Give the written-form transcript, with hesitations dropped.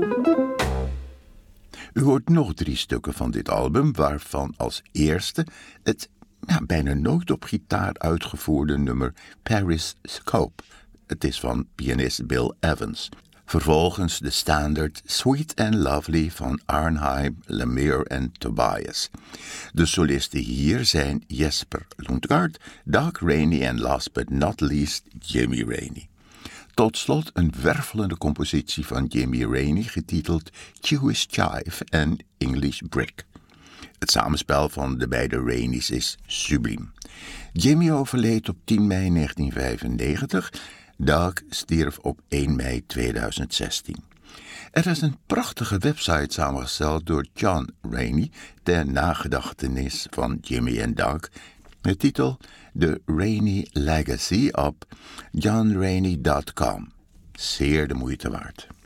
U hoort nog 3 stukken van dit album, waarvan als eerste het bijna nooit op gitaar uitgevoerde nummer Paris Scope. Het is van pianist Bill Evans. Vervolgens de standaard Sweet and Lovely van Arnheim, Lemire en Tobias. De solisten hier zijn Jesper Lundgaard, Doug Rainey en last but not least Jimmy Rainey. Tot slot een wervelende compositie van Jimmy Rainey getiteld Jewish Chive en English Brick. Het samenspel van de beide Raineys is subliem. Jimmy overleed op 10 mei 1995, Doug stierf op 1 mei 2016. Er is een prachtige website samengesteld door John Rainey ter nagedachtenis van Jimmy en Doug, met titel The Rainey Legacy op johnrainey.com. Zeer de moeite waard.